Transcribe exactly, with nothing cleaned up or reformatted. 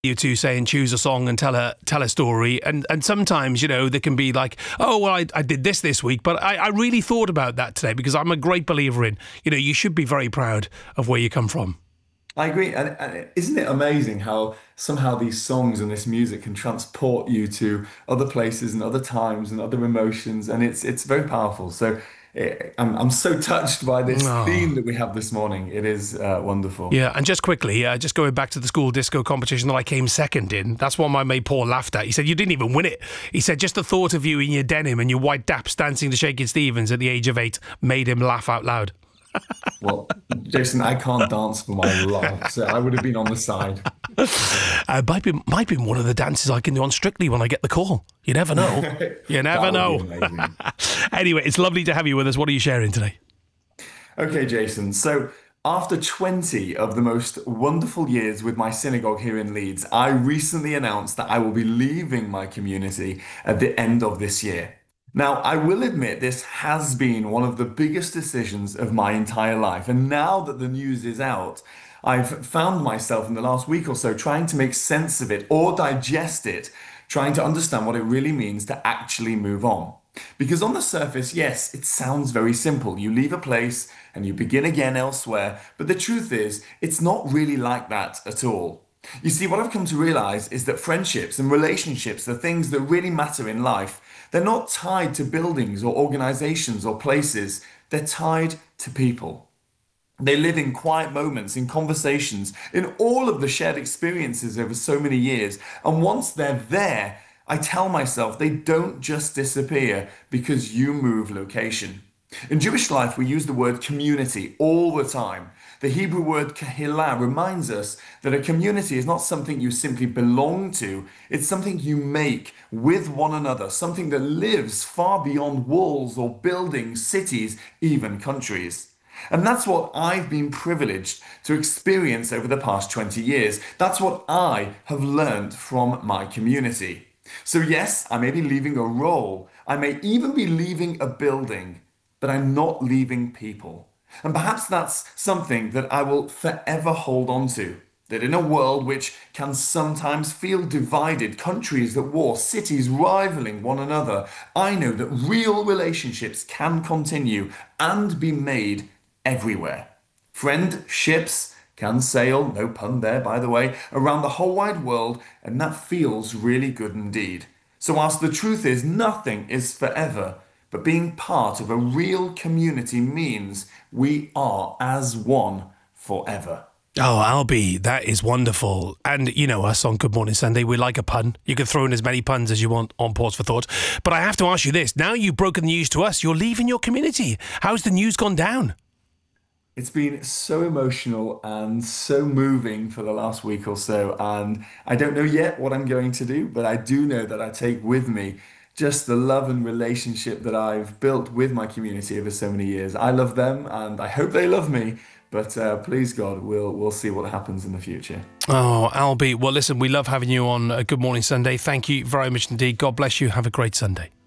you two saying choose a song and tell a tell a story, and and sometimes, you know, there can be like, oh well, I, I did this this week, but I, I really thought about that today, because I'm a great believer in, you know, you should be very proud of where you come from. I agree. And, and isn't it amazing how somehow these songs and this music can transport you to other places and other times and other emotions, and it's it's very powerful. So eh, I'm I'm so touched by this theme Oh. that we have this morning. It is uh, wonderful. Yeah, and just quickly, uh, just going back to the school disco competition that I came second in, that's one my mate Paul laughed at. He said, you didn't even win it. He said, just the thought of you in your denim and your white daps dancing to Shakin' Stevens at the age of eight made him laugh out loud. Well, Jason, I can't dance for my life, so I would have been on the side. Uh, might be might be one of the dances I can do on Strictly when I get the call. You never know. You never That know. would be amazing. Anyway, it's lovely to have you with us. What are you sharing today? Okay, Jason. So after twenty of the most wonderful years with my synagogue here in Leeds, I recently announced that I will be leaving my community at the end of this year. Now, I will admit this has been one of the biggest decisions of my entire life. And now that the news is out, I've found myself in the last week or so trying to make sense of it or digest it, trying to understand what it really means to actually move on. Because on the surface, yes, it sounds very simple. You leave a place and you begin again elsewhere. But the truth is, it's not really like that at all. You see, what I've come to realize is that friendships and relationships, the things that really matter in life, they're not tied to buildings or organizations or places. They're tied to people. They live in quiet moments, in conversations, in all of the shared experiences over so many years. And once they're there, I tell myself they don't just disappear because you move location. In Jewish life, we use the word community all the time. The Hebrew word kahila reminds us that a community is not something you simply belong to, it's something you make with one another, something that lives far beyond walls or buildings, cities, even countries. And that's what I've been privileged to experience over the past twenty years. That's what I have learned from my community. So yes, I may be leaving a role, I may even be leaving a building, but I'm not leaving people. And perhaps that's something that I will forever hold on to. That in a world which can sometimes feel divided, countries at war, cities rivaling one another, I know that real relationships can continue and be made everywhere. Friendships can sail, no pun there by the way, around the whole wide world, and that feels really good indeed. So whilst the truth is nothing is forever, but being part of a real community means we are as one forever. Oh, Albie, that is wonderful. And you know us on Good Morning Sunday, we like a pun. You can throw in as many puns as you want on Pause for Thought. But I have to ask you this. Now you've broken the news to us, you're leaving your community. How's the news gone down? It's been so emotional and so moving for the last week or so, and I don't know yet what I'm going to do, but I do know that I take with me just the love and relationship that I've built with my community over so many years. I love them, and I hope they love me. But uh, please God, we'll we'll see what happens in the future. Oh, Albie, well, listen, we love having you on uh, Good Morning Sunday. Thank you very much indeed. God bless you. Have a great Sunday.